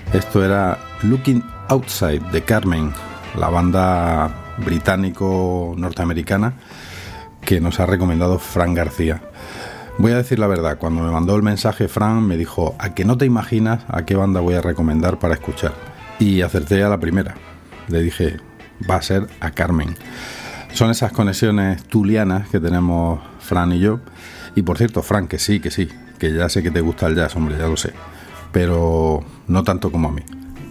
Esto era Looking Outside de Carmen, la banda británico-norteamericana que nos ha recomendado Fran García. Voy a decir la verdad, cuando me mandó el mensaje Fran me dijo: ¿a que no te imaginas a qué banda voy a recomendar para escuchar? Y acerté a la primera. Le dije, va a ser a Carmen. Son esas conexiones tulianas que tenemos Fran y yo. Y por cierto, Fran, que sí, que ya sé que te gusta el jazz, hombre, ya lo sé, pero no tanto como a mí.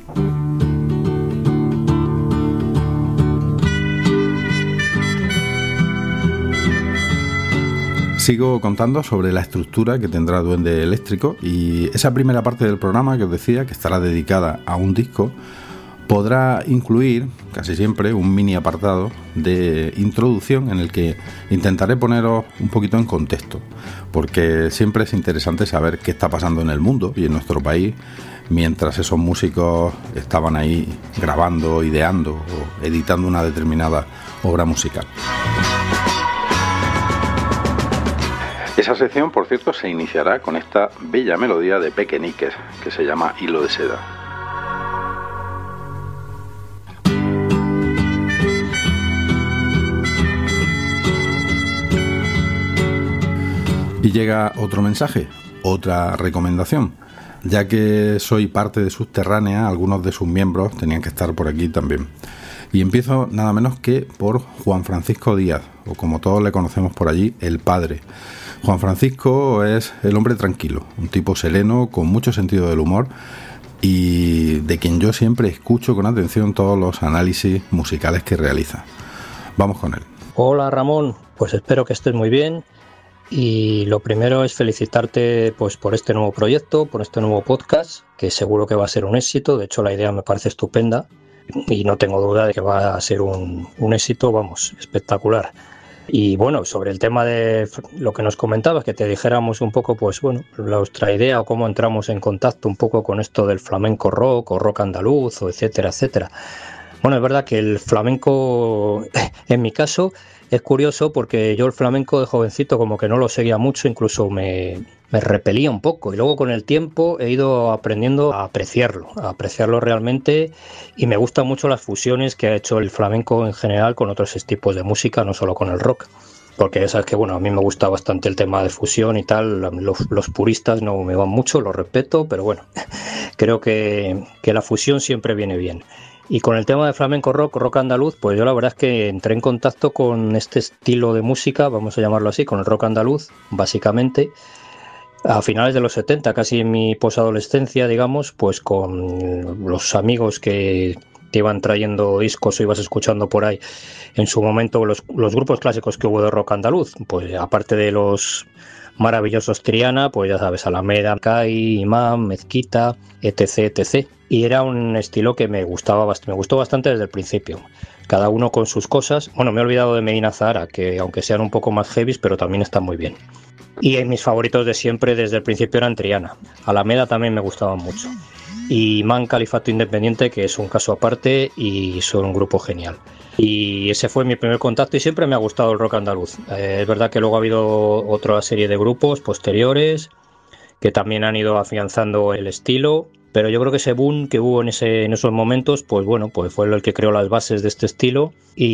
Sigo contando sobre la estructura que tendrá Duende Eléctrico, y esa primera parte del programa que os decía, que estará dedicada a un disco, podrá incluir casi siempre un mini apartado de introducción en el que intentaré poneros un poquito en contexto, porque siempre es interesante saber qué está pasando en el mundo y en nuestro país mientras esos músicos estaban ahí grabando, ideando o editando una determinada obra musical. Esa sección, por cierto, se iniciará con esta bella melodía de Pequeñiques que se llama Hilo de Seda. Y llega otro mensaje, otra recomendación. Ya que soy parte de Subterránea, algunos de sus miembros tenían que estar por aquí también. Y empiezo nada menos que por Juan Francisco Díaz, o como todos le conocemos por allí, el Padre. Juan Francisco es el hombre tranquilo, un tipo sereno, con mucho sentido del humor, y de quien yo siempre escucho con atención todos los análisis musicales que realiza. Vamos con él. Hola Ramón, pues espero que estés muy bien. Y lo primero es felicitarte pues por este nuevo proyecto, por este nuevo podcast, que seguro que va a ser un éxito. De hecho, la idea me parece estupenda y no tengo duda de que va a ser un éxito, vamos, espectacular. Y bueno, sobre el tema de lo que nos comentabas, que te dijéramos un poco, pues bueno, nuestra idea o cómo entramos en contacto un poco con esto del flamenco rock o rock andaluz, o etcétera, etcétera. Bueno, es verdad que el flamenco, en mi caso, es curioso porque yo el flamenco de jovencito como que no lo seguía mucho, incluso me repelía un poco, y luego con el tiempo he ido aprendiendo a apreciarlo realmente, y me gustan mucho las fusiones que ha hecho el flamenco en general con otros tipos de música, no solo con el rock. Porque ya sabes que bueno, a mí me gusta bastante el tema de fusión y tal, los puristas no me van mucho, lo respeto, pero bueno, creo que la fusión siempre viene bien. Y con el tema de flamenco rock andaluz, pues yo la verdad es que entré en contacto con este estilo de música, vamos a llamarlo así, con el rock andaluz, básicamente, a finales de los 70, casi en mi posadolescencia, digamos, pues con los amigos que te iban trayendo discos o ibas escuchando por ahí en su momento los grupos clásicos que hubo de rock andaluz, pues aparte de los maravillosos Triana, pues ya sabes, Alameda, CAI, Imam, Mezquita, etc. Y era un estilo que me gustó bastante desde el principio. Cada uno con sus cosas. Bueno, me he olvidado de Medina Zahara, que aunque sean un poco más heavies, pero también están muy bien. Y mis favoritos de siempre desde el principio eran Triana. Alameda también me gustaban mucho. Y Man Califato Independiente, que es un caso aparte y son un grupo genial. Y ese fue mi primer contacto y siempre me ha gustado el rock andaluz. Es verdad que luego ha habido otra serie de grupos posteriores que también han ido afianzando el estilo, pero yo creo que ese boom que hubo en esos momentos, pues bueno, pues fue el que creó las bases de este estilo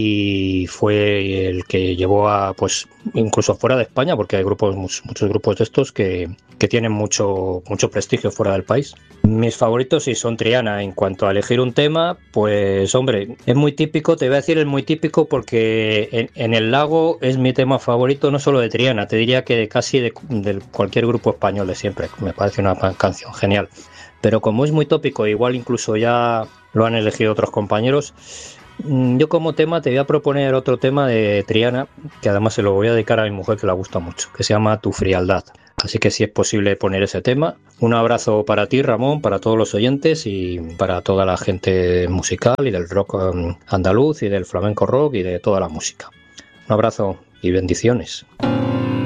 y fue el que llevó a, pues incluso fuera de España, porque hay muchos grupos de estos que tienen mucho prestigio fuera del país. Mis favoritos sí son Triana. En cuanto a elegir un tema, pues hombre, es muy típico, te voy a decir es muy típico porque en El Lago es mi tema favorito, no solo de Triana, te diría que casi de cualquier grupo español de siempre. Me parece una canción genial. Pero como es muy tópico, igual incluso ya lo han elegido otros compañeros, yo como tema te voy a proponer otro tema de Triana, que además se lo voy a dedicar a mi mujer, que le gusta mucho, que se llama Tu Frialdad. Así que si es posible poner ese tema. Un abrazo para ti, Ramón, para todos los oyentes y para toda la gente musical y del rock andaluz y del flamenco rock y de toda la música. Un abrazo y bendiciones.